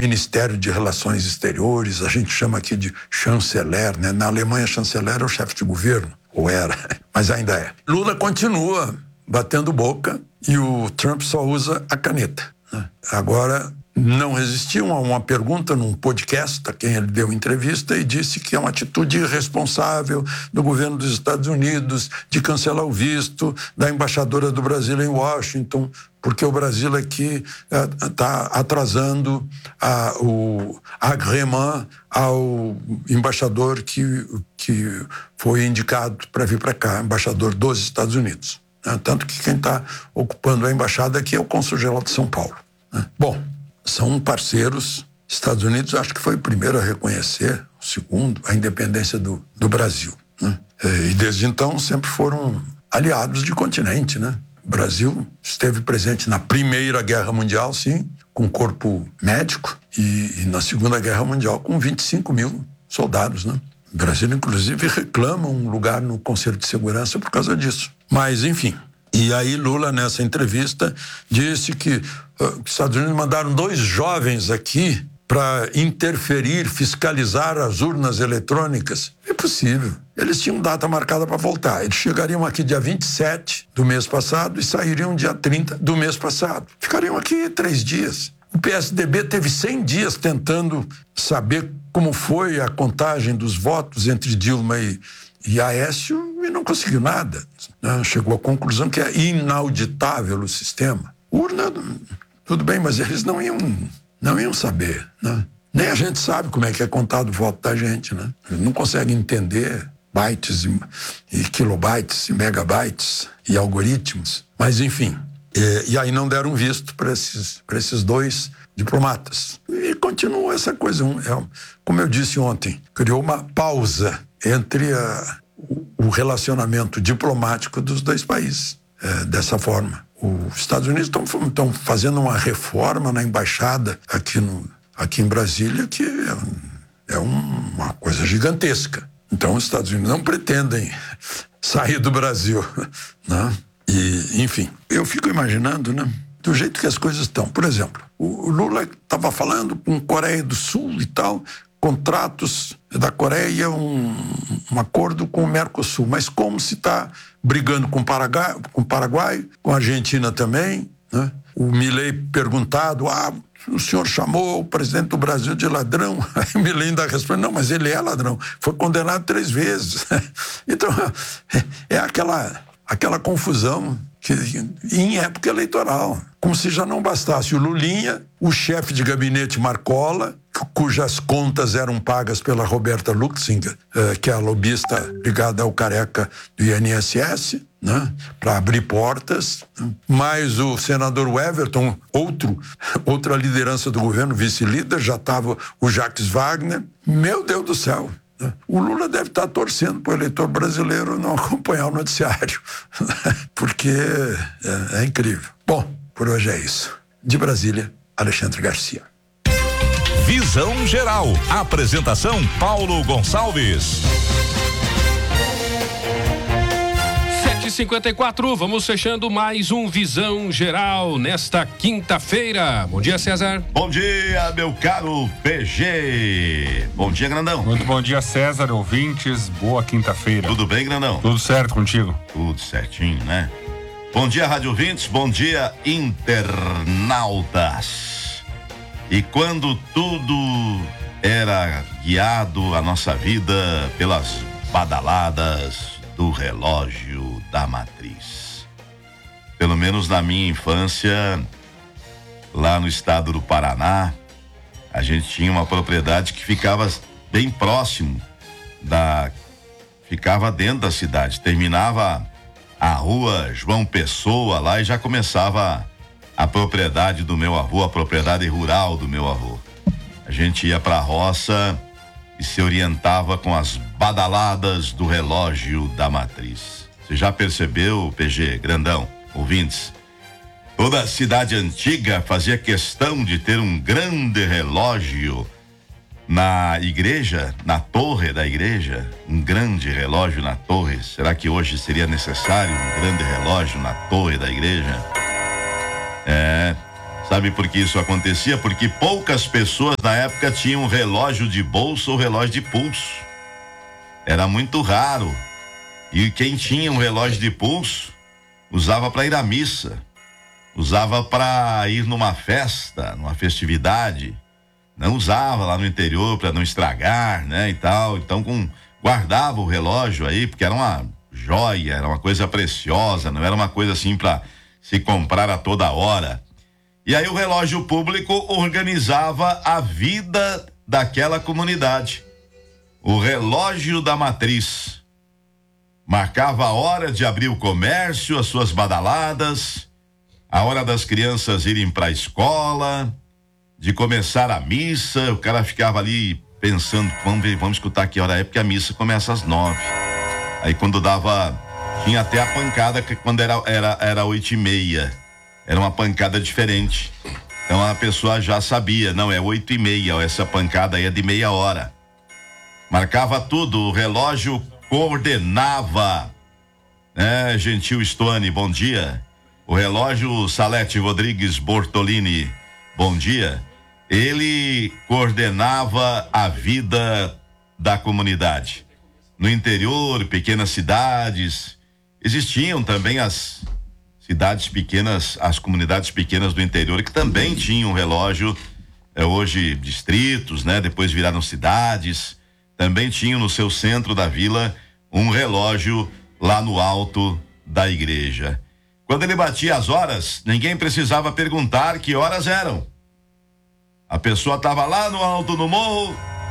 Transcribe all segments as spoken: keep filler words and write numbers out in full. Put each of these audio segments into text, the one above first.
Ministério de Relações Exteriores, a gente chama aqui de chanceler, né? Na Alemanha, chanceler é o chefe de governo, ou era, mas ainda é. Lula continua batendo boca e o Trump só usa a caneta, né? Agora, não resistiu a uma pergunta num podcast a quem ele deu entrevista e disse que é uma atitude irresponsável do governo dos Estados Unidos de cancelar o visto da embaixadora do Brasil em Washington, porque o Brasil aqui está atrasando a, o agrément ao embaixador que, que foi indicado para vir para cá, embaixador dos Estados Unidos. Né? Tanto que quem está ocupando a embaixada aqui é o cônsul-geral de São Paulo. Né? Bom, são parceiros. Estados Unidos acho que foi o primeiro a reconhecer, o segundo, a independência do, do Brasil. Né? E desde então sempre foram aliados de continente, né? O Brasil esteve presente na Primeira Guerra Mundial, sim, com corpo médico, e, e na Segunda Guerra Mundial com vinte e cinco mil soldados, né? O Brasil, inclusive, reclama um lugar no Conselho de Segurança por causa disso. Mas, enfim. E aí Lula, nessa entrevista, disse que uh, os Estados Unidos mandaram dois jovens aqui para interferir, fiscalizar as urnas eletrônicas. É possível. Eles tinham data marcada para voltar. Eles chegariam aqui dia vinte e sete do mês passado e sairiam dia trinta do mês passado. Ficariam aqui três dias. O P S D B teve cem dias tentando saber como foi a contagem dos votos entre Dilma e, e Aécio e não conseguiu nada. Né? Chegou à conclusão que é inauditável o sistema. Urna, tudo bem, mas eles não iam... Não iam saber, né? Nem a gente sabe como é que é contado o voto da gente, né? Eles não conseguem entender bytes e, e kilobytes e megabytes e algoritmos. Mas, enfim, e, e aí não deram visto para esses, para esses dois diplomatas. E continua essa coisa. Um, é, como eu disse ontem, criou uma pausa entre a, o, o relacionamento diplomático dos dois países, é, dessa forma. Os Estados Unidos estão fazendo uma reforma na embaixada aqui, no, aqui em Brasília que é, é uma coisa gigantesca. Então, os Estados Unidos não pretendem sair do Brasil, né? E, enfim, eu fico imaginando, né, do jeito que as coisas estão. Por exemplo, o Lula estava falando com a Coreia do Sul e tal, contratos da Coreia, um, um acordo com o Mercosul, mas como se está brigando com o Paraguai, com o Paraguai, com a Argentina também, né? O Milei perguntado, ah, o senhor chamou o presidente do Brasil de ladrão? Aí o Milei ainda responde, não, mas ele é ladrão, foi condenado três vezes. Então, é aquela, aquela confusão que, em época eleitoral, como se já não bastasse o Lulinha, o chefe de gabinete Marcola, cujas contas eram pagas pela Roberta Luxinger, que é a lobista ligada ao careca do I N S S, né, para abrir portas, né? Mais o senador Everton, outro, outra liderança do governo, vice-líder, já estava o Jacques Wagner. Meu Deus do céu! Né? O Lula deve estar torcendo para o eleitor brasileiro não acompanhar o noticiário, porque é, é incrível. Bom, por hoje é isso. De Brasília, Alexandre Garcia. Visão Geral. Apresentação Paulo Gonçalves. sete e cinquenta e quatro, vamos fechando mais um Visão Geral nesta quinta-feira. Bom dia, César. Bom dia, meu caro P G. Bom dia, Grandão. Muito bom dia, César, ouvintes. Boa quinta-feira. Tudo bem, Grandão? Tudo certo contigo? Tudo certinho, né? Bom dia, rádio ouvintes. Bom dia, internautas. E quando tudo era guiado a nossa vida pelas badaladas do relógio da matriz. Pelo menos na minha infância, lá no estado do Paraná, a gente tinha uma propriedade que ficava bem próximo da... ficava dentro da cidade. Terminava a rua João Pessoa lá e já começava a propriedade do meu avô, a propriedade rural do meu avô. A gente ia pra roça e se orientava com as badaladas do relógio da matriz. Você já percebeu, P G, Grandão, ouvintes? Toda a cidade antiga fazia questão de ter um grande relógio na igreja, na torre da igreja, um grande relógio na torre. Será que hoje seria necessário um grande relógio na torre da igreja? É, Sabe por que isso acontecia? Porque poucas pessoas na época tinham relógio de bolso ou relógio de pulso. Era muito raro. E quem tinha um relógio de pulso usava para ir à missa, usava para ir numa festa, numa festividade. Não usava lá no interior para não estragar, né, e tal. Então com, guardava o relógio aí, porque era uma joia, era uma coisa preciosa, não era uma coisa assim para se comprar a toda hora. E aí o relógio público organizava a vida daquela comunidade. O relógio da matriz marcava a hora de abrir o comércio, as suas badaladas, a hora das crianças irem para a escola, de começar a missa. O cara ficava ali pensando, vamos ver, vamos escutar que hora é, porque a missa começa às nove. Aí quando dava, tinha até a pancada que quando era era era oito e meia, era uma pancada diferente. Então a pessoa já sabia, não, é oito e meia, essa pancada aí é de meia hora. Marcava tudo, o relógio coordenava, né, Gentil Stone, bom dia. O relógio Salete Rodrigues Bortolini, bom dia. Ele coordenava a vida da comunidade. No interior, pequenas cidades, existiam também as cidades pequenas, as comunidades pequenas do interior que também tinham relógio, é, hoje distritos, né? Depois viraram cidades, também tinham no seu centro da vila um relógio lá no alto da igreja. Quando ele batia as horas, ninguém precisava perguntar que horas eram. A pessoa estava lá no alto do morro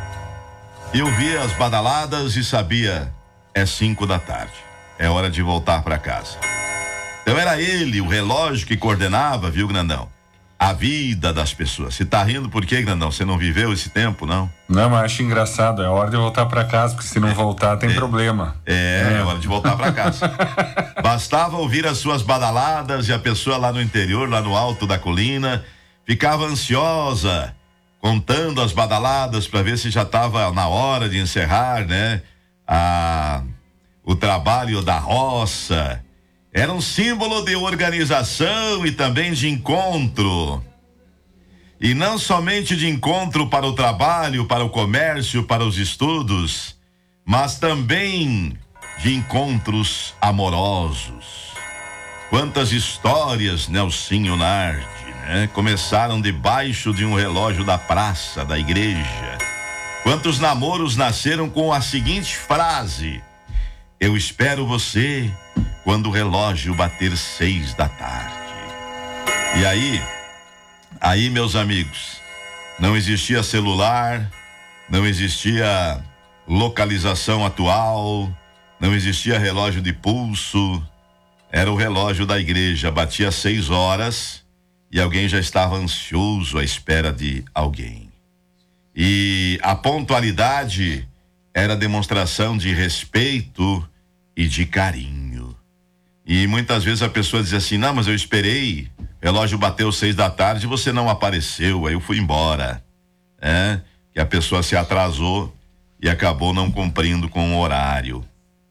e ouvia as badaladas e sabia, é cinco da tarde, é hora de voltar para casa. Então era ele, o relógio, que coordenava, viu, Grandão, a vida das pessoas. Você tá rindo por quê, Grandão? Você não viveu esse tempo, não? Não, mas acho engraçado, é hora de voltar para casa, porque se não voltar tem é, problema. É, é, é hora de voltar para casa. Bastava ouvir as suas badaladas e a pessoa lá no interior, lá no alto da colina, ficava ansiosa, contando as badaladas para ver se já estava na hora de encerrar, né? A, o trabalho da roça. Era um símbolo de organização e também de encontro. E não somente de encontro para o trabalho, para o comércio, para os estudos, mas também de encontros amorosos. Quantas histórias, Nelsinho Nardi, né? Começaram debaixo de um relógio da praça, da igreja. Quantos namoros nasceram com a seguinte frase: eu espero você quando o relógio bater seis da tarde. E aí, aí, meus amigos, não existia celular, não existia localização atual, não existia relógio de pulso. Era o relógio da igreja, batia seis horas e alguém já estava ansioso à espera de alguém. E a pontualidade era demonstração de respeito e de carinho. E muitas vezes a pessoa dizia assim, não, mas eu esperei, o relógio bateu seis da tarde e você não apareceu, aí eu fui embora. É, que a pessoa se atrasou e acabou não cumprindo com o horário.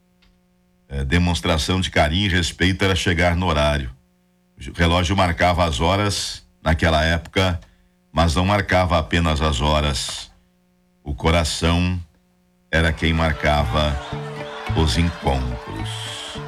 É, demonstração de carinho e respeito era chegar no horário. O relógio marcava as horas naquela época, mas não marcava apenas as horas. O coração era quem marcava os encontros.